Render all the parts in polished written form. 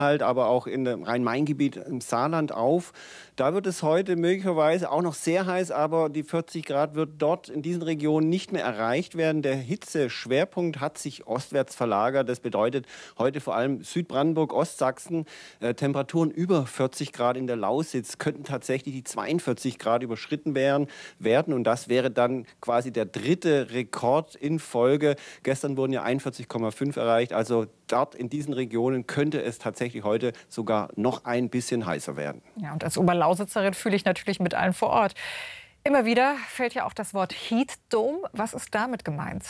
aber auch in dem Rhein-Main-Gebiet im Saarland auf. Da wird es heute möglicherweise auch noch sehr heiß, aber die 40 Grad wird dort in diesen Regionen nicht mehr erreicht werden. Der Hitzeschwerpunkt hat sich ostwärts verlagert. Das bedeutet heute vor allem Südbrandenburg, Ostsachsen, Temperaturen über 40 Grad in der Lausitz könnten tatsächlich die 42 Grad überschritten werden. Und das wäre dann quasi der dritte Rekord in Folge. Gestern wurden ja 41,5 erreicht. Also dort in diesen Regionen könnte es tatsächlich heute sogar noch ein bisschen heißer werden. Ja, und als Oberlausitzerin fühle ich natürlich mit allen vor Ort. Immer wieder fällt ja auch das Wort Heat Dome. Was ist damit gemeint?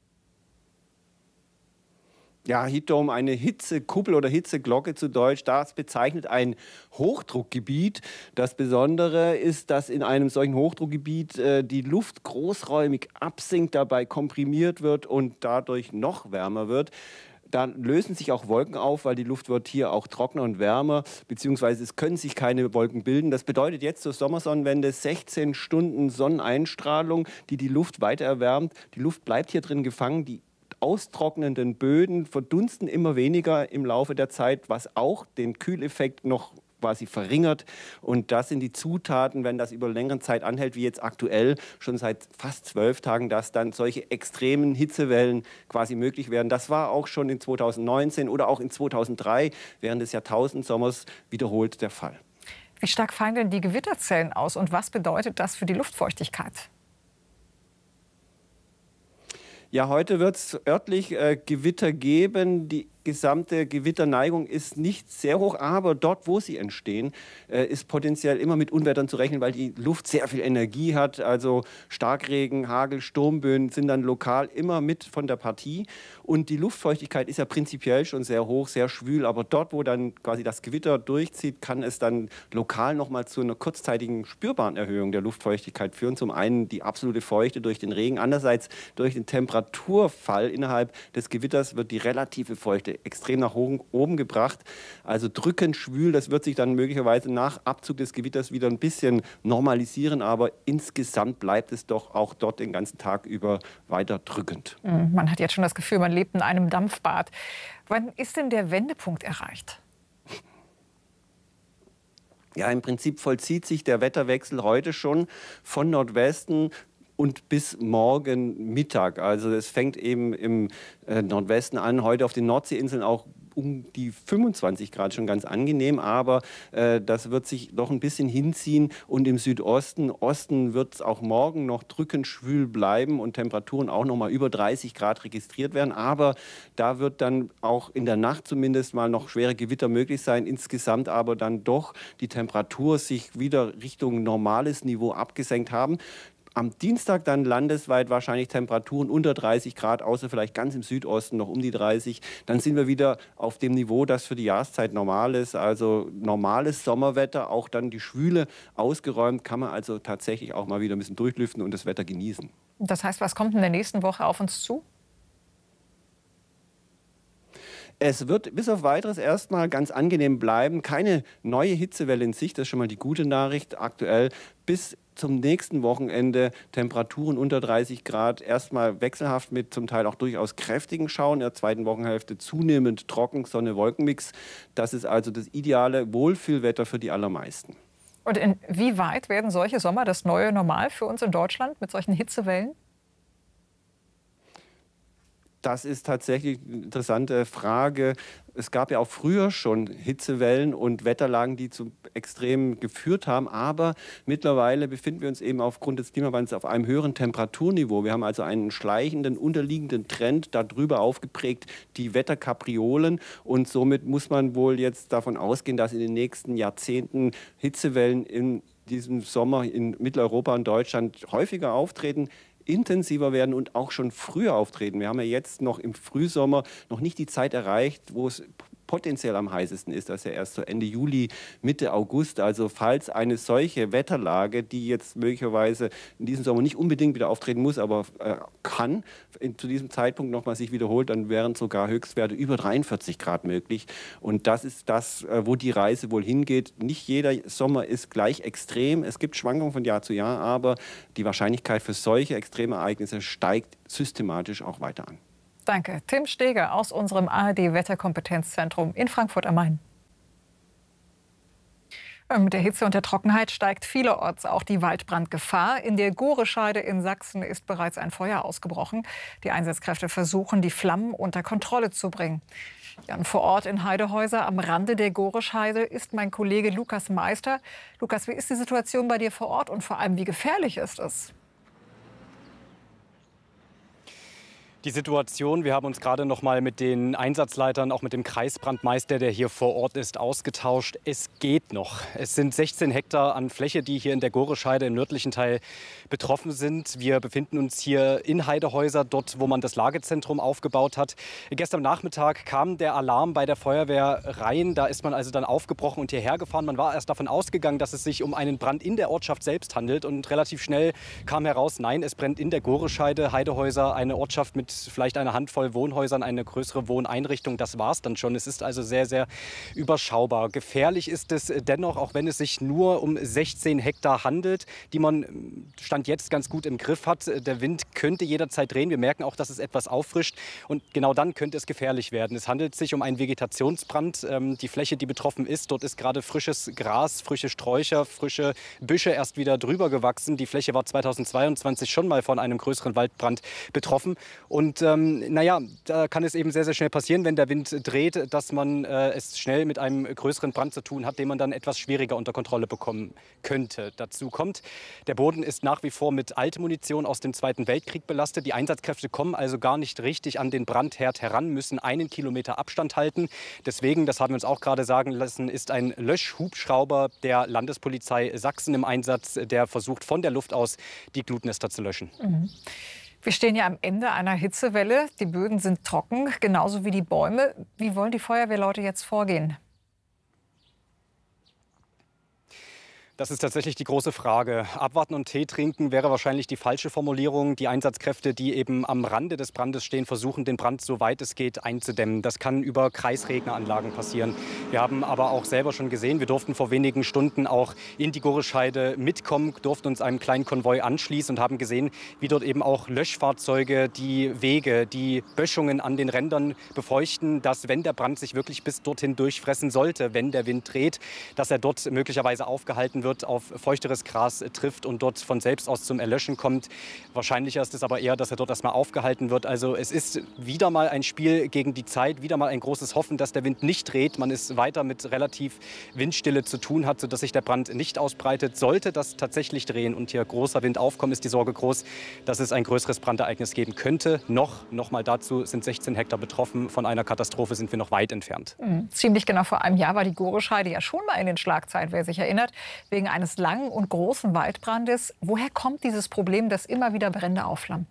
Ja, Heat Dome, eine Hitzekuppel oder Hitzeglocke zu Deutsch, das bezeichnet ein Hochdruckgebiet. Das Besondere ist, dass in einem solchen Hochdruckgebiet die Luft großräumig absinkt, dabei komprimiert wird und dadurch noch wärmer wird. Dann lösen sich auch Wolken auf, weil die Luft wird hier auch trockener und wärmer, beziehungsweise es können sich keine Wolken bilden. Das bedeutet jetzt zur Sommersonnenwende 16 Stunden Sonneneinstrahlung, die die Luft weiter erwärmt. Die Luft bleibt hier drin gefangen, die austrocknenden Böden verdunsten immer weniger im Laufe der Zeit, was auch den Kühleffekt noch quasi verringert. Und das sind die Zutaten, wenn das über längere Zeit anhält, wie jetzt aktuell, schon seit fast 12 Tagen, dass dann solche extremen Hitzewellen quasi möglich werden. Das war auch schon in 2019 oder auch in 2003 während des Jahrtausendsommers wiederholt der Fall. Wie stark fallen denn die Gewitterzellen aus und was bedeutet das für die Luftfeuchtigkeit? Ja, heute wird es örtlich Gewitter geben. Die gesamte Gewitterneigung ist nicht sehr hoch, aber dort, wo sie entstehen, ist potenziell immer mit Unwettern zu rechnen, weil die Luft sehr viel Energie hat. Also Starkregen, Hagel, Sturmböen sind dann lokal immer mit von der Partie. Und die Luftfeuchtigkeit ist ja prinzipiell schon sehr hoch, sehr schwül. Aber dort, wo dann quasi das Gewitter durchzieht, kann es dann lokal noch mal zu einer kurzzeitigen spürbaren Erhöhung der Luftfeuchtigkeit führen. Zum einen die absolute Feuchte durch den Regen, andererseits durch den Temperaturfall innerhalb des Gewitters wird die relative Feuchte extrem nach oben gebracht. Also drückend schwül, das wird sich dann möglicherweise nach Abzug des Gewitters wieder ein bisschen normalisieren, aber insgesamt bleibt es doch auch dort den ganzen Tag über weiter drückend. Man hat jetzt schon das Gefühl, man lebt in einem Dampfbad. Wann ist denn der Wendepunkt erreicht? Ja, im Prinzip vollzieht sich der Wetterwechsel heute schon von Nordwesten und bis morgen Mittag. Also es fängt eben im Nordwesten an, heute auf den Nordseeinseln auch um die 25 Grad schon ganz angenehm, aber das wird sich doch ein bisschen hinziehen und im Osten wird es auch morgen noch drückend schwül bleiben und Temperaturen auch noch mal über 30 Grad registriert werden, aber da wird dann auch in der Nacht zumindest mal noch schwere Gewitter möglich sein, insgesamt aber dann doch die Temperatur sich wieder Richtung normales Niveau abgesenkt haben. Am Dienstag dann landesweit wahrscheinlich Temperaturen unter 30 Grad, außer vielleicht ganz im Südosten noch um die 30. Dann sind wir wieder auf dem Niveau, das für die Jahreszeit normal ist. Also normales Sommerwetter, auch dann die Schwüle ausgeräumt, kann man also tatsächlich auch mal wieder ein bisschen durchlüften und das Wetter genießen. Das heißt, was kommt in der nächsten Woche auf uns zu? Es wird bis auf Weiteres erstmal ganz angenehm bleiben. Keine neue Hitzewelle in Sicht, das ist schon mal die gute Nachricht. Aktuell bis zum nächsten Wochenende Temperaturen unter 30 Grad. Erstmal wechselhaft mit zum Teil auch durchaus kräftigen Schauern. In der zweiten Wochenhälfte zunehmend trocken, Sonne-Wolken-Mix. Das ist also das ideale Wohlfühlwetter für die allermeisten. Und inwieweit werden solche Sommer das neue Normal für uns in Deutschland mit solchen Hitzewellen? Das ist tatsächlich eine interessante Frage. Es gab ja auch früher schon Hitzewellen und Wetterlagen, die zu Extremen geführt haben. Aber mittlerweile befinden wir uns eben aufgrund des Klimawandels auf einem höheren Temperaturniveau. Wir haben also einen schleichenden, unterliegenden Trend darüber aufgeprägt, die Wetterkapriolen. Und somit muss man wohl jetzt davon ausgehen, dass in den nächsten Jahrzehnten Hitzewellen in diesem Sommer in Mitteleuropa und Deutschland häufiger auftreten, intensiver werden und auch schon früher auftreten. Wir haben ja jetzt noch im Frühsommer noch nicht die Zeit erreicht, wo es potenziell am heißesten ist. Das ist ja erst so Ende Juli, Mitte August. Also falls eine solche Wetterlage, die jetzt möglicherweise in diesem Sommer nicht unbedingt wieder auftreten muss, aber kann zu diesem Zeitpunkt noch mal sich wiederholt, dann wären sogar Höchstwerte über 43 Grad möglich. Und das ist das, wo die Reise wohl hingeht. Nicht jeder Sommer ist gleich extrem. Es gibt Schwankungen von Jahr zu Jahr, aber die Wahrscheinlichkeit für solche Extremereignisse steigt systematisch auch weiter an. Danke. Tim Steger aus unserem ARD-Wetterkompetenzzentrum in Frankfurt am Main. Mit der Hitze und der Trockenheit steigt vielerorts auch die Waldbrandgefahr. In der Gorescheide in Sachsen ist bereits ein Feuer ausgebrochen. Die Einsatzkräfte versuchen, die Flammen unter Kontrolle zu bringen. Ja, und vor Ort in Heidehäuser am Rande der Gorescheide ist mein Kollege Lukas Meister. Lukas, wie ist die Situation bei dir vor Ort und vor allem, wie gefährlich ist es? Die Situation, wir haben uns gerade noch mal mit den Einsatzleitern, auch mit dem Kreisbrandmeister, der hier vor Ort ist, ausgetauscht. Es geht noch. Es sind 16 Hektar an Fläche, die hier in der Gorescheide im nördlichen Teil betroffen sind. Wir befinden uns hier in Heidehäuser, dort, wo man das Lagezentrum aufgebaut hat. Gestern Nachmittag kam der Alarm bei der Feuerwehr rein. Da ist man also dann aufgebrochen und hierher gefahren. Man war erst davon ausgegangen, dass es sich um einen Brand in der Ortschaft selbst handelt. Und relativ schnell kam heraus, nein, es brennt in der Gorescheide, Heidehäuser, eine Ortschaft mit vielleicht eine Handvoll Wohnhäusern, eine größere Wohneinrichtung. Das war es dann schon. Es ist also sehr, sehr überschaubar. Gefährlich ist es dennoch, auch wenn es sich nur um 16 Hektar handelt, die man Stand jetzt ganz gut im Griff hat. Der Wind könnte jederzeit drehen. Wir merken auch, dass es etwas auffrischt. Und genau dann könnte es gefährlich werden. Es handelt sich um einen Vegetationsbrand. Die Fläche, die betroffen ist, dort ist gerade frisches Gras, frische Sträucher, frische Büsche erst wieder drüber gewachsen. Die Fläche war 2022 schon mal von einem größeren Waldbrand betroffen. Und naja, da kann es eben sehr, sehr schnell passieren, wenn der Wind dreht, dass man es schnell mit einem größeren Brand zu tun hat, den man dann etwas schwieriger unter Kontrolle bekommen könnte. Dazu kommt, der Boden ist nach wie vor mit alter Munition aus dem Zweiten Weltkrieg belastet. Die Einsatzkräfte kommen also gar nicht richtig an den Brandherd heran, müssen 1 Kilometer Abstand halten. Deswegen, das haben wir uns auch gerade sagen lassen, ist ein Löschhubschrauber der Landespolizei Sachsen im Einsatz, der versucht, von der Luft aus die Glutnester zu löschen. Mhm. Wir stehen ja am Ende einer Hitzewelle. Die Böden sind trocken, genauso wie die Bäume. Wie wollen die Feuerwehrleute jetzt vorgehen? Das ist tatsächlich die große Frage. Abwarten und Tee trinken wäre wahrscheinlich die falsche Formulierung. Die Einsatzkräfte, die eben am Rande des Brandes stehen, versuchen, den Brand so weit es geht einzudämmen. Das kann über Kreisregneranlagen passieren. Wir haben aber auch selber schon gesehen, wir durften vor wenigen Stunden auch in die Gorescheide mitkommen, durften uns einem kleinen Konvoi anschließen und haben gesehen, wie dort eben auch Löschfahrzeuge die Wege, die Böschungen an den Rändern befeuchten, dass, wenn der Brand sich wirklich bis dorthin durchfressen sollte, wenn der Wind dreht, dass er dort möglicherweise aufgehalten wird, auf feuchteres Gras trifft und dort von selbst aus zum Erlöschen kommt. Wahrscheinlicher ist es aber eher, dass er dort erstmal aufgehalten wird. Also es ist wieder mal ein Spiel gegen die Zeit, wieder mal ein großes Hoffen, dass der Wind nicht dreht. Man ist weiter mit relativ Windstille zu tun hat, sodass sich der Brand nicht ausbreitet. Sollte das tatsächlich drehen und hier großer Wind aufkommen, ist die Sorge groß, dass es ein größeres Brandereignis geben könnte. Noch mal dazu sind 16 Hektar betroffen. Von einer Katastrophe sind wir noch weit entfernt. Ziemlich genau vor einem Jahr war die Gorescheide ja schon mal in den Schlagzeilen, wer sich erinnert, wegen eines langen und großen Waldbrandes. Woher kommt dieses Problem, dass immer wieder Brände aufflammen?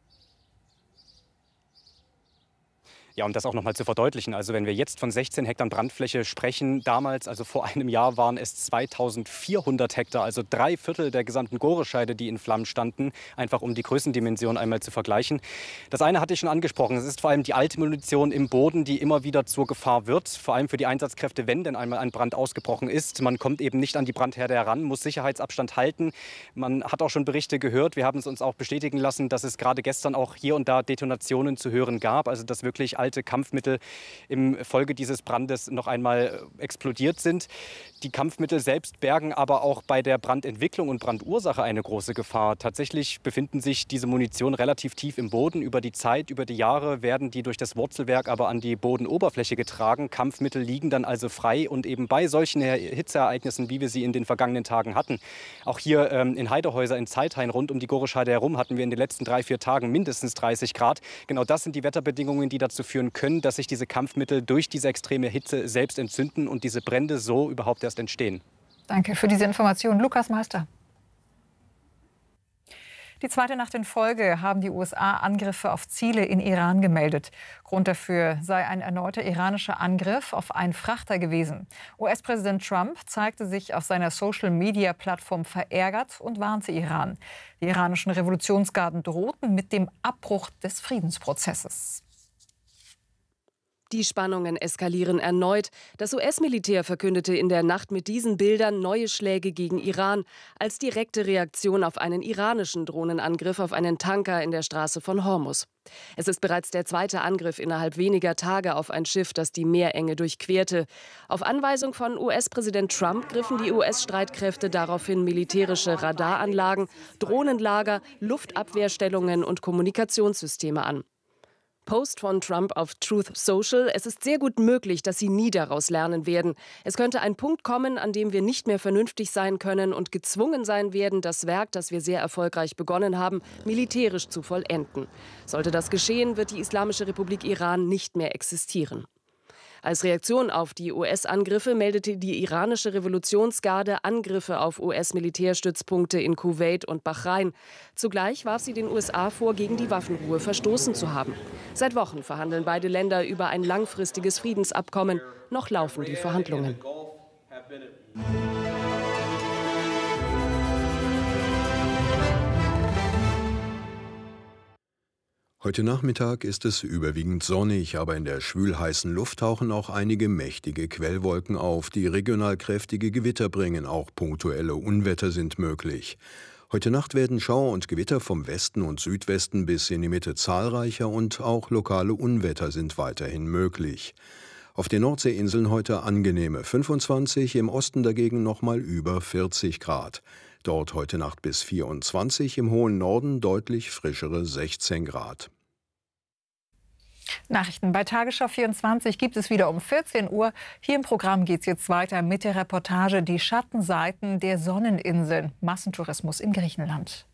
Ja, um das auch noch mal zu verdeutlichen, also wenn wir jetzt von 16 Hektar Brandfläche sprechen, damals, also vor einem Jahr, waren es 2400 Hektar, also 3/4 der gesamten Gorescheide, die in Flammen standen, einfach um die Größendimension einmal zu vergleichen. Das eine hatte ich schon angesprochen, es ist vor allem die alte Munition im Boden, die immer wieder zur Gefahr wird, vor allem für die Einsatzkräfte, wenn denn einmal ein Brand ausgebrochen ist. Man kommt eben nicht an die Brandherde heran, muss Sicherheitsabstand halten. Man hat auch schon Berichte gehört, wir haben es uns auch bestätigen lassen, dass es gerade gestern auch hier und da Detonationen zu hören gab, also dass wirklich alte Kampfmittel im Folge dieses Brandes noch einmal explodiert sind. Die Kampfmittel selbst bergen aber auch bei der Brandentwicklung und Brandursache eine große Gefahr. Tatsächlich befinden sich diese Munition relativ tief im Boden. Über die Zeit, über die Jahre werden die durch das Wurzelwerk aber an die Bodenoberfläche getragen. Kampfmittel liegen dann also frei und eben bei solchen Hitzeereignissen, wie wir sie in den vergangenen Tagen hatten. Auch hier in Heidehäuser in Zeithain rund um die Gorescheide herum hatten wir in den letzten 3-4 Tagen mindestens 30 Grad. Genau das sind die Wetterbedingungen, die dazu führen können, dass sich diese Kampfmittel durch diese extreme Hitze selbst entzünden und diese Brände so überhaupt erst entstehen. Danke für diese Information, Lukas Meister. Die zweite Nacht in Folge haben die USA Angriffe auf Ziele in Iran gemeldet. Grund dafür sei ein erneuter iranischer Angriff auf einen Frachter gewesen. US-Präsident Trump zeigte sich auf seiner Social-Media-Plattform verärgert und warnte Iran. Die iranischen Revolutionsgarden drohten mit dem Abbruch des Friedensprozesses. Die Spannungen eskalieren erneut. Das US-Militär verkündete in der Nacht mit diesen Bildern neue Schläge gegen Iran als direkte Reaktion auf einen iranischen Drohnenangriff auf einen Tanker in der Straße von Hormuz. Es ist bereits der zweite Angriff innerhalb weniger Tage auf ein Schiff, das die Meerenge durchquerte. Auf Anweisung von US-Präsident Trump griffen die US-Streitkräfte daraufhin militärische Radaranlagen, Drohnenlager, Luftabwehrstellungen und Kommunikationssysteme an. Post von Trump auf Truth Social: Es ist sehr gut möglich, dass Sie nie daraus lernen werden. Es könnte ein Punkt kommen, an dem wir nicht mehr vernünftig sein können und gezwungen sein werden, das Werk, das wir sehr erfolgreich begonnen haben, militärisch zu vollenden. Sollte das geschehen, wird die Islamische Republik Iran nicht mehr existieren. Als Reaktion auf die US-Angriffe meldete die iranische Revolutionsgarde Angriffe auf US-Militärstützpunkte in Kuwait und Bahrain. Zugleich warf sie den USA vor, gegen die Waffenruhe verstoßen zu haben. Seit Wochen verhandeln beide Länder über ein langfristiges Friedensabkommen. Noch laufen die Verhandlungen. Heute Nachmittag ist es überwiegend sonnig, aber in der schwülheißen Luft tauchen auch einige mächtige Quellwolken auf, die regional kräftige Gewitter bringen. Auch punktuelle Unwetter sind möglich. Heute Nacht werden Schauer und Gewitter vom Westen und Südwesten bis in die Mitte zahlreicher und auch lokale Unwetter sind weiterhin möglich. Auf den Nordseeinseln heute angenehme 25, im Osten dagegen nochmal über 40 Grad. Dort heute Nacht bis 24, im hohen Norden deutlich frischere 16 Grad. Nachrichten bei Tagesschau 24 gibt es wieder um 14 Uhr. Hier im Programm geht es jetzt weiter mit der Reportage Die Schattenseiten der Sonneninseln. Massentourismus in Griechenland.